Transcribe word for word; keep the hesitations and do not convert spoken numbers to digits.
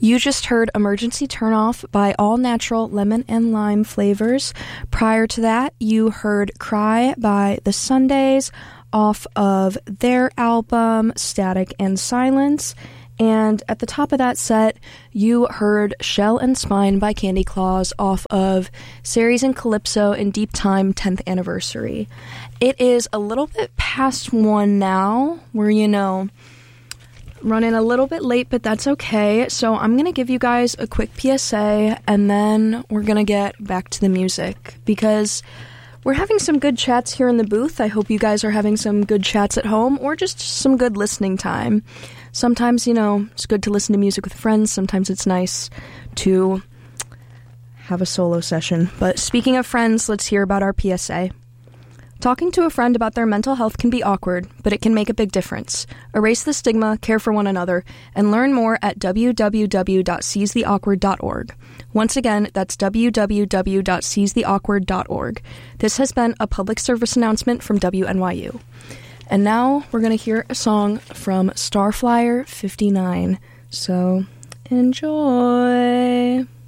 You just heard Emergency Turnoff by All Natural Lemon and Lime Flavors. Prior to that, you heard Cry by The Sundays off of their album Static and Silence. And at the top of that set, you heard Shell and Spine by Candy Claus off of Ceres and Calypso in Deep Time tenth Anniversary. It is a little bit past one now. We're, you know, running a little bit late, but that's okay. So I'm going to give you guys a quick P S A, and then we're going to get back to the music, because we're having some good chats here in the booth. I hope you guys are having some good chats at home, or just some good listening time. Sometimes, you know, it's good to listen to music with friends. Sometimes it's nice to have a solo session. But speaking of friends, let's hear about our P S A. Talking to a friend about their mental health can be awkward, but it can make a big difference. Erase the stigma, care for one another, and learn more at w w w dot seize the awkward dot org. Once again, that's w w w dot seize the awkward dot org. This has been a public service announcement from W N Y U. And now we're going to hear a song from Starflyer fifty-nine. So, enjoy!